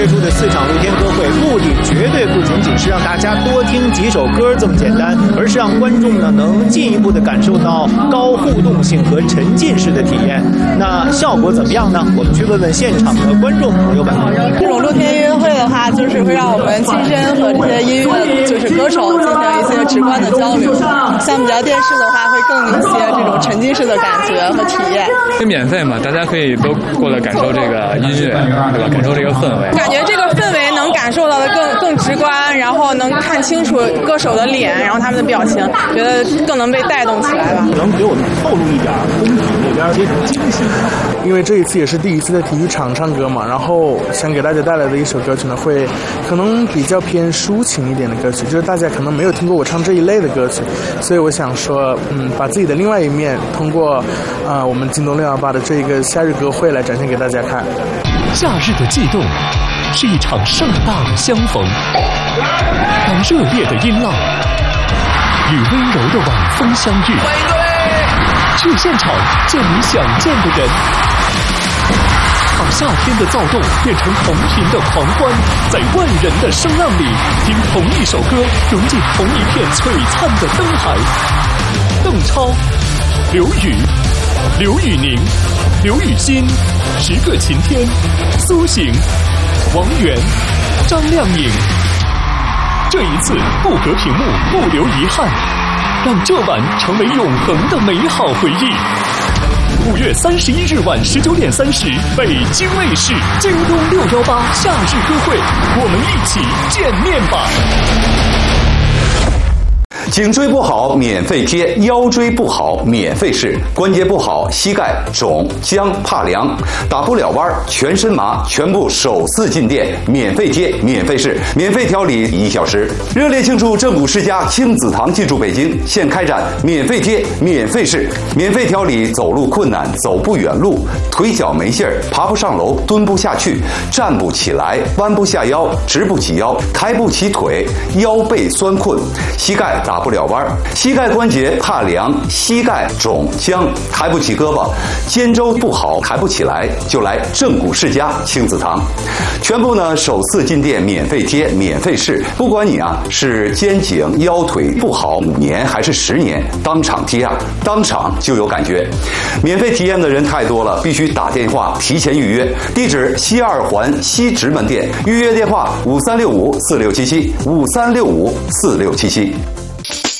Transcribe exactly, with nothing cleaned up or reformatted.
推出的四场露天歌会，目的绝对不仅仅是让大家多听几首歌这么简单，而是让观众呢能进一步的感受到高互动性和沉浸式的体验。那效果怎么样呢？我们去问问现场的观众朋友们。 这种露天音乐会的话，就是会让我们亲身和这些音乐就是歌手进行一些直观的交流。相比较电视的话，会更一些这种沉浸式的感觉和体验。 这免费嘛，大家可以都过来感受这个音乐，对吧？感受这个氛围。 感觉这个氛围能感受到的更更直观，然后能看清楚歌手的脸，然后他们的表情，觉得更能被带动起来吧。 能给我们透露一点工体这边这种惊喜吗？ 因为这一次也是第一次在体育场唱歌嘛，然后想给大家带来的一首歌曲呢，会可能比较偏抒情一点的歌曲，就是大家可能没有听过我唱这一类的歌曲，所以我想说，嗯，把自己的另外一面通过啊、呃、我们京东六二八的这一个夏日歌会来展现给大家看。 夏日的悸动是一场盛大的相逢，让热烈的音浪与温柔的晚风相遇。去现场见你想见的人，把夏天的躁动变成同频的狂欢，在万人的声浪里听同一首歌，融进同一片璀璨的灯海。邓超、刘宇、刘宇宁、刘雨欣、十个晴天、苏醒、王源、张靓颖。这一次不隔屏幕，不留遗憾，让这晚成为永恒的美好回忆。五月三十一日晚十九点三十，北京卫视京东六幺八夏日歌会，我们一起见面吧。 颈椎不好免费贴，腰椎不好免费试，关节不好膝盖肿僵怕凉打不了弯全身麻，全部首次进店免费贴免费试免费调理一小时。热烈庆祝正骨世家亲子堂进驻北京，现开展免费贴免费试免费调理走路困难走不远路腿脚没劲儿爬不上楼蹲不下去站不起来弯不下腰直不起腰抬不起腿腰背酸困膝盖打不了弯，膝盖关节怕凉，膝盖肿僵，抬不起胳膊，肩周不好，抬不起来，就来正骨世家亲子堂。全部呢首次进店免费贴免费试，不管你啊是肩颈腰腿不好五年还是十年，当场贴啊，当场就有感觉。免费体验的人太多了，必须打电话提前预约。地址西二环西直门店，预约电话五三六五四六七七五三六五四六七七。